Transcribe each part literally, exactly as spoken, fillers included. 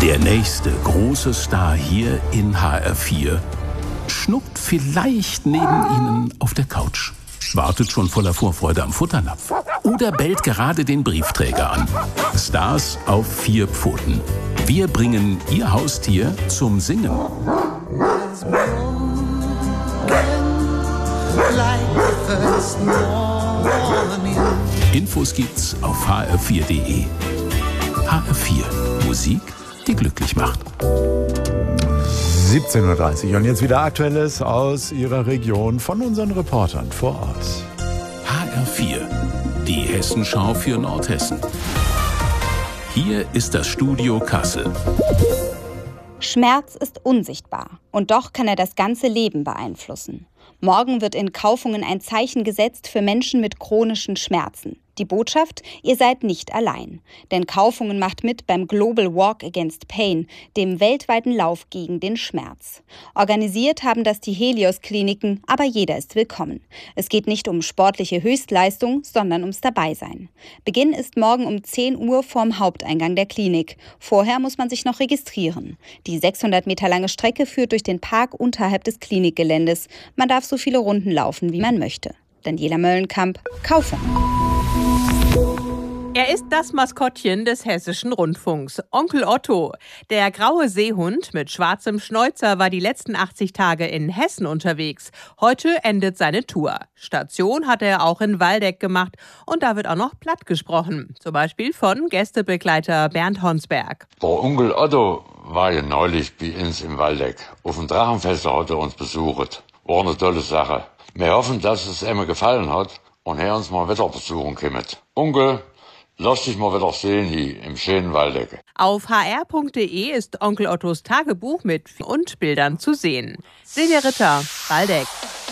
Der nächste große Star hier in H R vier schnuppt vielleicht neben Ihnen auf der Couch, wartet schon voller Vorfreude am Futternapf oder bellt gerade den Briefträger an. Stars auf vier Pfoten. Wir bringen Ihr Haustier zum Singen. Infos gibt's auf h r vier punkt d e. H R vier. Musik, die glücklich macht. siebzehn Uhr dreißig und jetzt wieder Aktuelles aus Ihrer Region von unseren Reportern vor Ort. H R vier, die Hessenschau für Nordhessen. Hier ist das Studio Kassel. Schmerz ist unsichtbar und doch kann er das ganze Leben beeinflussen. Morgen wird in Kaufungen ein Zeichen gesetzt für Menschen mit chronischen Schmerzen. Die Botschaft: Ihr seid nicht allein. Denn Kaufungen macht mit beim Global Walk Against Pain, dem weltweiten Lauf gegen den Schmerz. Organisiert haben das die Helios-Kliniken, aber jeder ist willkommen. Es geht nicht um sportliche Höchstleistung, sondern ums Dabeisein. Beginn ist morgen um zehn Uhr vorm Haupteingang der Klinik. Vorher muss man sich noch registrieren. Die sechshundert Meter lange Strecke führt durch den Park unterhalb des Klinikgeländes. Man darf so viele Runden laufen, wie man möchte. Daniela Möllenkamp, Kaufung. Er ist das Maskottchen des Hessischen Rundfunks, Onkel Otto. Der graue Seehund mit schwarzem Schnäuzer war die letzten achtzig Tage in Hessen unterwegs. Heute endet seine Tour. Station hat er auch in Waldeck gemacht und da wird auch noch platt gesprochen. Zum Beispiel von Gästebegleiter Bernd Honsberg. Der Onkel Otto war ja neulich bei uns in Waldeck. Auf dem Drachenfest hat er uns besucht. War eine tolle Sache. Wir hoffen, dass es ihm gefallen hat und er uns mal wieder besuchen kommt. Onkel, lass dich mal wieder sehen hier im schönen Waldeck. Auf h r punkt d e ist Onkel Ottos Tagebuch mit und Bildern zu sehen. Silvia Ritter, Waldeck.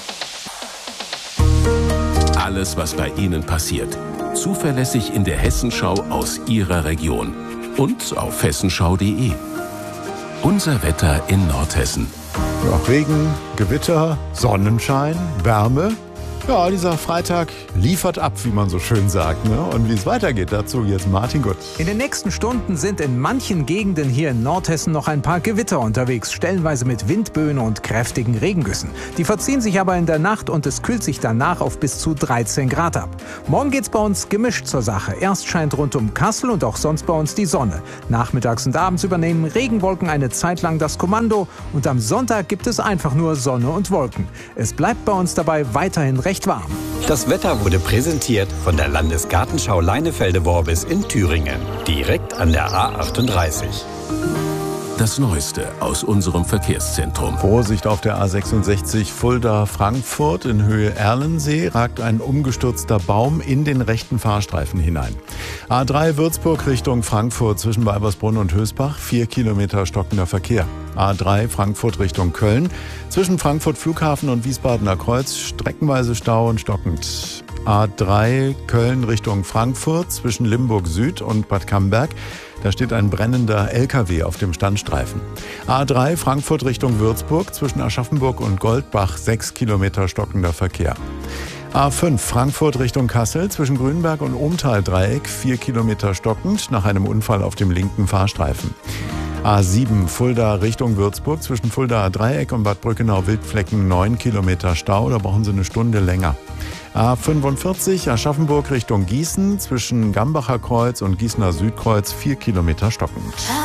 Alles, was bei Ihnen passiert. Zuverlässig in der Hessenschau aus Ihrer Region. Und auf hessenschau punkt d e. Unser Wetter in Nordhessen. Ja, Regen, Gewitter, Sonnenschein, Wärme. Ja, dieser Freitag liefert ab, wie man so schön sagt. Ne? Und wie es weitergeht, dazu jetzt Martin Gutt. In den nächsten Stunden sind in manchen Gegenden hier in Nordhessen noch ein paar Gewitter unterwegs, stellenweise mit Windböen und kräftigen Regengüssen. Die verziehen sich aber in der Nacht und es kühlt sich danach auf bis zu dreizehn Grad ab. Morgen geht's bei uns gemischt zur Sache. Erst scheint rund um Kassel und auch sonst bei uns die Sonne. Nachmittags und abends übernehmen Regenwolken eine Zeit lang das Kommando und am Sonntag gibt es einfach nur Sonne und Wolken. Es bleibt bei uns dabei weiterhin recht warm. Das Wetter wurde präsentiert von der Landesgartenschau Leinefelde-Worbis in Thüringen, direkt an der A achtunddreißig. Das Neueste aus unserem Verkehrszentrum. Vorsicht auf der A sechsundsechzig Fulda-Frankfurt in Höhe Erlensee ragt ein umgestürzter Baum in den rechten Fahrstreifen hinein. A drei Würzburg Richtung Frankfurt zwischen Weibersbrunn und Hösbach, vier Kilometer stockender Verkehr. A drei Frankfurt Richtung Köln zwischen Frankfurt Flughafen und Wiesbadener Kreuz streckenweise Stau und stockend. A drei Köln Richtung Frankfurt zwischen Limburg Süd und Bad Camberg. Da steht ein brennender L K W auf dem Standstreifen. A drei Frankfurt Richtung Würzburg zwischen Aschaffenburg und Goldbach, sechs Kilometer stockender Verkehr. A fünf Frankfurt Richtung Kassel zwischen Grünberg und Ohmtal-Dreieck, vier Kilometer stockend nach einem Unfall auf dem linken Fahrstreifen. A sieben Fulda Richtung Würzburg zwischen Fuldaer Dreieck und Bad Brückenau-Wildflecken, neun Kilometer Stau, da brauchen Sie eine Stunde länger. A fünfundvierzig Aschaffenburg Richtung Gießen zwischen Gambacher Kreuz und Gießener Südkreuz, vier Kilometer stockend.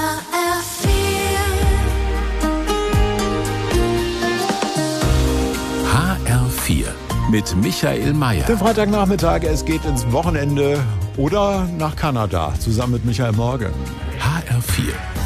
H R vier mit Michael Mayer. Der Freitagnachmittag, es geht ins Wochenende oder nach Kanada, zusammen mit Michael Morgan. H R vier.